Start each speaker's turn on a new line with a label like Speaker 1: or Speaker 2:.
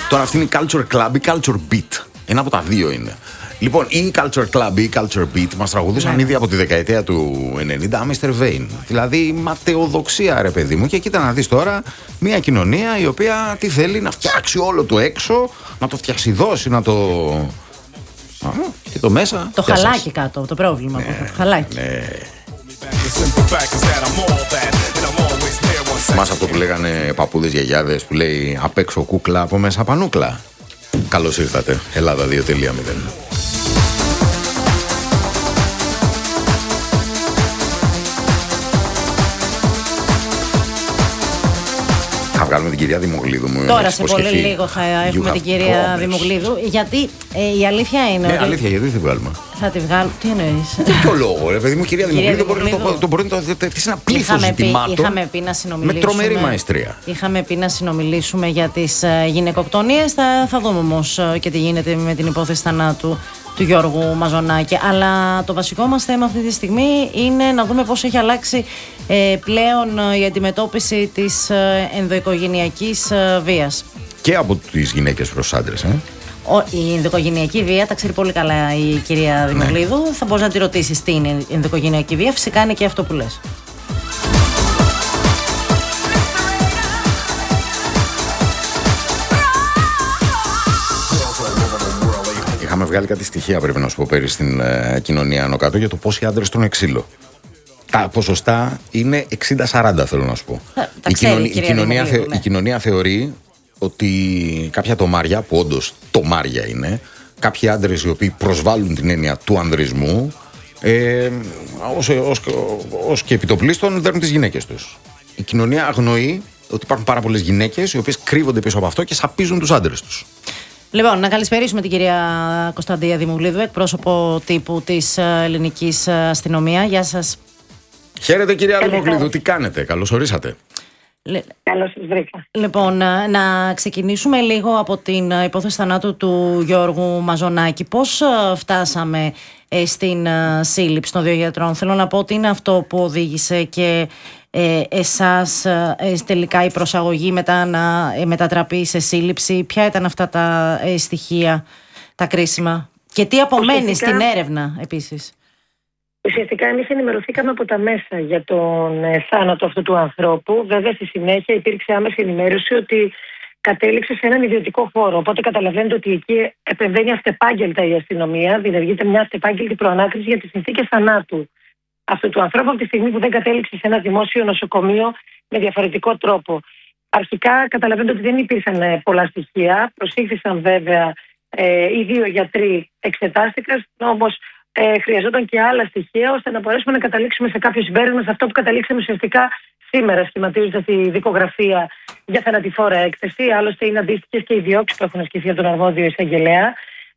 Speaker 1: Τώρα αυτή είναι η culture club ή culture beat. Ένα από τα δύο είναι. Λοιπόν, η culture club ή culture beat μας τραγουδούσαν ήδη από τη δεκαετία του 90 Mr. Vain. Δηλαδή ματαιοδοξία, ρε παιδί μου. Και κοίτα να δεις τώρα μια κοινωνία η οποία τι θέλει, να φτιάξει όλο το έξω, να το φτιαξιδώσει, να το... και το μέσα.
Speaker 2: Το χαλάκι κάτω, το πρόβλημα. Το χαλάκι.
Speaker 1: Ναι. Μας αυτό που λέγανε παππούδες γιαγιάδες που λέει απ' έξω κούκλα, από μέσα πανούκλα. Καλώς ήρθατε, Ελλάδα 2.0. Θα βγάλουμε την κυρία Δημογλίδου μου.
Speaker 2: Τώρα σε πολύ λίγο θα έχουμε την κυρία Δημογλίδου. Γιατί η αλήθεια είναι.
Speaker 1: Ναι, αλήθεια, γιατί δεν τη βγάλουμε.
Speaker 2: Θα τη βγάλουμε. Τι εννοείς?
Speaker 1: Ποιο λόγο, ρε παιδί μου, κυρία Δημογλίδου μπορεί να το θέσει ένα πλήθος ζητημάτων.
Speaker 2: Είχαμε πει να συνομιλήσουμε.
Speaker 1: Με τρομερή μαεστρία.
Speaker 2: Είχαμε πει να συνομιλήσουμε για τις γυναικοκτονίες. Θα δούμε όμως και τι γίνεται με την υπόθεση θανάτου του Γιώργου Μαζονάκη. Αλλά το βασικό μας θέμα αυτή τη στιγμή είναι να δούμε πώς έχει αλλάξει πλέον η αντιμετώπιση της ενδοοικογενειακής βίας.
Speaker 1: Και από τις γυναίκες προς άντρες,
Speaker 2: Η ενδοοικογενειακή βία τα ξέρει πολύ καλά η κυρία Δημογλίδου. Ναι. Θα μπορείς να τη ρωτήσεις τι είναι η ενδοοικογενειακή βία. Φυσικά είναι και αυτό που λες.
Speaker 1: Είχαμε βγάλει κάτι στοιχεία, πρέπει να σου πω, πέρυσι στην κοινωνία άνω κάτω για το πώς οι άντρες τρώνε ξύλο. Τα ποσοστά είναι 60-40, θέλω να σου πω. Η κοινωνία θεωρεί ότι κάποια τομάρια, που όντως τομάρια είναι, κάποιοι άντρες οι οποίοι προσβάλλουν την έννοια του ανδρισμού, ως και επιτοπλίστων δέρνουν τις γυναίκες τους. Η κοινωνία αγνοεί ότι υπάρχουν πάρα πολλές γυναίκες οι οποίες κρύβονται πίσω από αυτό και σαπίζουν τους άντρες τους.
Speaker 2: Λοιπόν, να καλησπερίσουμε την κυρία Κωνσταντία Δημογλίδου, εκπρόσωπο τύπου της ελληνικής αστυνομία. Γεια σας.
Speaker 1: Χαίρετε κυρία Δημογλίδου, τι κάνετε, καλώς ορίσατε.
Speaker 3: Καλώς σας βρήκα.
Speaker 2: Λοιπόν, να ξεκινήσουμε λίγο από την υπόθεση θανάτου του Γιώργου Μαζονάκη. Πώς φτάσαμε στην σύλληψη των δύο γιατρών? Θέλω να πω ότι είναι αυτό που οδήγησε και εσάς τελικά η προσαγωγή μετά να μετατραπεί σε σύλληψη. Ποια ήταν αυτά τα στοιχεία, τα κρίσιμα, και τι απομένει στην έρευνα επίσης?
Speaker 3: Ουσιαστικά εμείς ενημερωθήκαμε από τα μέσα για τον θάνατο αυτού του ανθρώπου. Βέβαια στη συνέχεια υπήρξε άμεση ενημέρωση ότι κατέληξε σε έναν ιδιωτικό χώρο. Οπότε καταλαβαίνετε ότι εκεί επεμβαίνει αυτεπάγγελτα η αστυνομία, διενεργείται μια αυτεπάγγελτη προανάκριση για τις συνθήκες θανάτου αυτού του ανθρώπου, από τη στιγμή που δεν κατέληξε σε ένα δημόσιο νοσοκομείο με διαφορετικό τρόπο. Αρχικά καταλαβαίνετε ότι δεν υπήρχαν πολλά στοιχεία. Προσήχθησαν βέβαια οι δύο γιατροί, εξετάστηκαν, όμως χρειαζόταν και άλλα στοιχεία ώστε να μπορέσουμε να καταλήξουμε σε κάποιο συμπέρασμα, σε αυτό που καταλήξαμε ουσιαστικά σήμερα, σχηματίζοντας τη δικογραφία για θανατηφόρα έκθεση. Άλλωστε, είναι αντίστοιχες και οι διώξεις που έχουν ασκηθεί από τον αρμόδιο εισαγγελέα.